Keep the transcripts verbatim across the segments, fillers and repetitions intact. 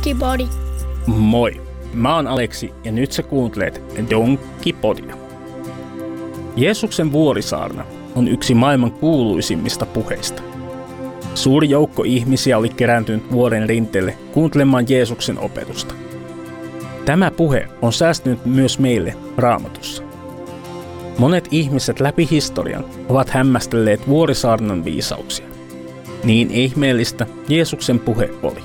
Donkkipodi. Moi, mä oon Aleksi ja nyt sä kuuntelet Donkkipodia. Jeesuksen vuorisaarna on yksi maailman kuuluisimmista puheista. Suuri joukko ihmisiä oli kerääntynyt vuoren rinteelle kuuntelemaan Jeesuksen opetusta. Tämä puhe on säästynyt myös meille Raamatussa. Monet ihmiset läpi historian ovat hämmästelleet vuorisaarnan viisauksia. Niin ihmeellistä Jeesuksen puhe oli.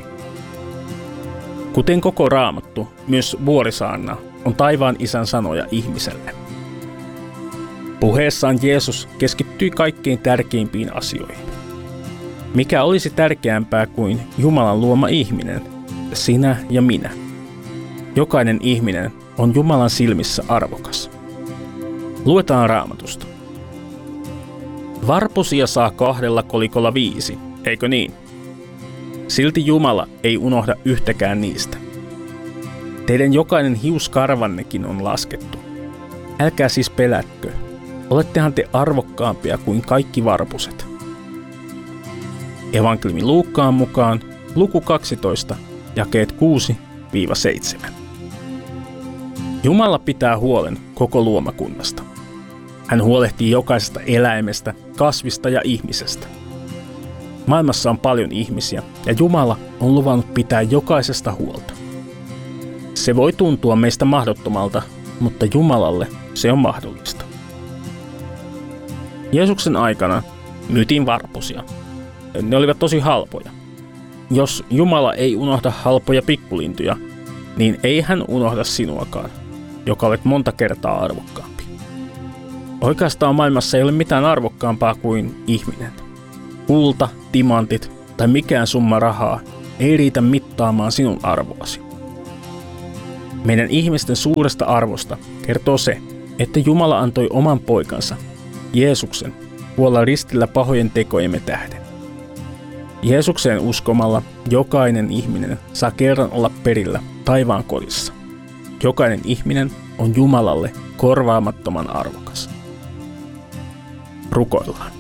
Kuten koko Raamattu, myös vuorisaarna on taivaan isän sanoja ihmiselle. Puheessaan Jeesus keskittyi kaikkein tärkeimpiin asioihin. Mikä olisi tärkeämpää kuin Jumalan luoma ihminen, sinä ja minä? Jokainen ihminen on Jumalan silmissä arvokas. Luetaan Raamatusta. Varpusia saa kahdella kolikolla viisi, eikö niin? Silti Jumala ei unohda yhtäkään niistä. Teidän jokainen hiuskarvannekin on laskettu. Älkää siis pelätkö. Olettehan te arvokkaampia kuin kaikki varpuset. Evankeliumi Luukkaan mukaan luku kaksitoista, jakeet kuusi seitsemän. Jumala pitää huolen koko luomakunnasta. Hän huolehtii jokaisesta eläimestä, kasvista ja ihmisestä. Maailmassa on paljon ihmisiä ja Jumala on luvannut pitää jokaisesta huolta. Se voi tuntua meistä mahdottomalta, mutta Jumalalle se on mahdollista. Jeesuksen aikana myytiin varpusia. Ne olivat tosi halpoja. Jos Jumala ei unohda halpoja pikkulintuja, niin ei hän unohda sinuakaan, joka olet monta kertaa arvokkaampi. Oikeastaan maailmassa ei ole mitään arvokkaampaa kuin ihminen. Kulta, timantit tai mikään summa rahaa ei riitä mittaamaan sinun arvoasi. Meidän ihmisten suuresta arvosta kertoo se, että Jumala antoi oman poikansa, Jeesuksen, kuolla ristillä pahojen tekojemme tähden. Jeesukseen uskomalla jokainen ihminen saa kerran olla perillä taivaan kodissa. Jokainen ihminen on Jumalalle korvaamattoman arvokas. Rukoillaan.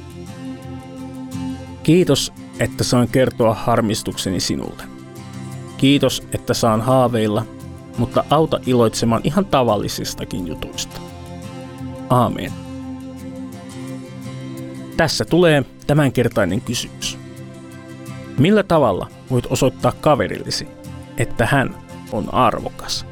Kiitos, että saan kertoa harmistukseni sinulle. Kiitos, että saan haaveilla, mutta auta iloitsemaan ihan tavallisistakin jutuista. Aamen. Tässä tulee tämänkertainen kysymys. Millä tavalla voit osoittaa kaverillesi, että hän on arvokas?